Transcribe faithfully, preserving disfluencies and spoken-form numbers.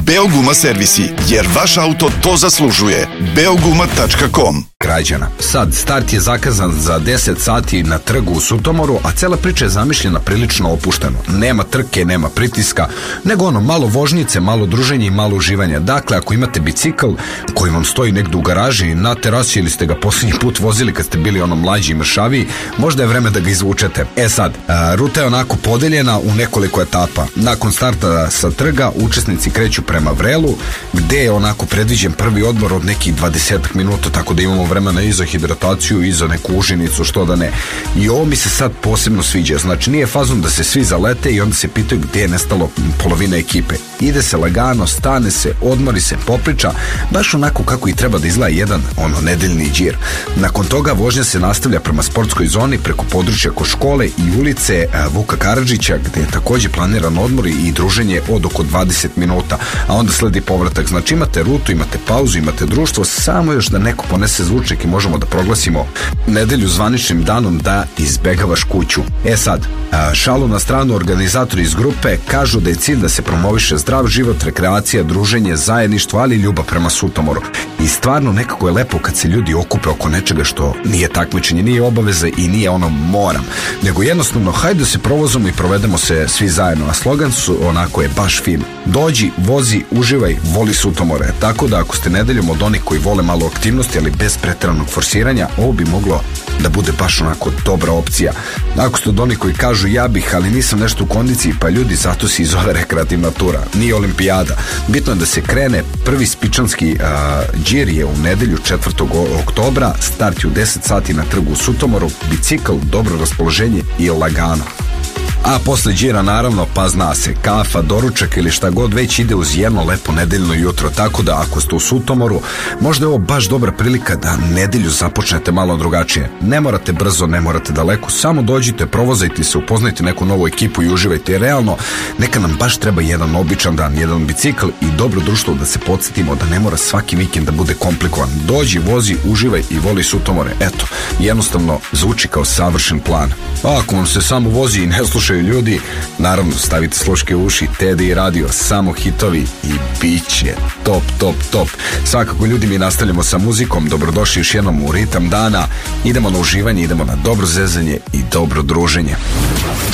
Beoguma servisi, jer vaš auto to zaslužuje. beoguma tačka com. Građana. Sad, start je zakazan za deset sati na trgu u Sutomoru, a cela priča je zamišljena prilično opušteno. Nema trke, nema pritiska, nego ono, malo vožnjice, malo druženje i malo uživanja. Dakle, ako imate bicikl koji vam stoji negdje u garaži, na terasi ili ste ga posljednji put vozili kad ste bili ono mlađi i mršaviji, možda je vreme da ga izvučete. E sad, a, ruta je onako podeljena u nekoliko etapa. Nakon starta sa trga, učesnici kreću prema Vrelu, gde je onako predviđen prvi odmor od nekih dvadeset minuta, tako da imamo vremena i za hidrataciju i za neku užinicu, što da ne. I ovo mi se sad posebno sviđa. Znači, nije fazon da se svi zalete i onda se pitaju gdje je nestalo polovina ekipe. Ide se lagano, stane se, odmori se, popriča, baš onako kako i treba da izgleda jedan ono nedeljni džir. Nakon toga vožnja se nastavlja prema sportskoj zoni preko područja ko škole i ulice Vuka Karadžića, gde je takođe planiran odmor i druženje od oko dvadeset minuta, a onda sledi povratak. Znači, imate rutu, imate pauzu, imate društvo, samo još da neko ponese zvučnik i možemo da proglasimo nedelju zvaničnim danom da izbegavaš kuću. E sad, šalu na stranu, organizatori iz grupe kažu da je cilj da se promoviše zdrav život, rekreacija, druženje, zajedništvo, ali i ljubav prema Sutomoru. I stvarno nekako je lepo kad se ljudi okupe oko nečega što nije takmičenje, nije obaveza i nije ono moram, nego jednostavno hajde da se provozimo i provedemo se svi zajedno. A slogan su onako je baš fin. Dođi, vozi, uživaj, voli Sutomore. Tako da ako ste nedeljom od onih koji vole malo aktivnosti, ali bez pretjeranog forsiranja, ovo bi moglo da bude baš onako dobra opcija. Ako ste od onih koji kažu ja bih, ali nisam nešto u kondiciji, pa ljudi, zato se i zove rekreativna tura, nije olimpijada. Bitno je da se krene. Prvi spičanski džir je u nedelju četvrtog oktobra, start je u deset sati na trgu u Sutomoru, bicikl, dobro raspoloženje i lagano. A posle džira naravno, pa zna se, kafa, doručak ili šta god već ide uz jedno lepo nedeljno jutro, tako da ako ste u Sutomoru, možda je ovo baš dobra prilika da nedelju započnete malo drugačije. Ne morate brzo, ne morate daleko, samo dođite, provozajte se, upoznajte neku novu ekipu i uživajte. Jer realno, neka nam baš treba jedan običan dan, jedan bicikl i dobro društvo da se podsjetimo da ne mora svaki vikend da bude komplikovan. Dođi, vozi, uživaj i voli Sutomore. Eto, jednostavno zvuči kao savršen plan. A ako vam se samo vozi i ne slušaju ljudi, naravno stavite sluške u uši, T D I radio, samo hitovi i bit će top, top, top. Svakako ljudi, mi nastavljamo sa muzikom, dobrodošli još jednom u ritam dana, idemo na uživanje, idemo na dobro zezanje i dobro druženje.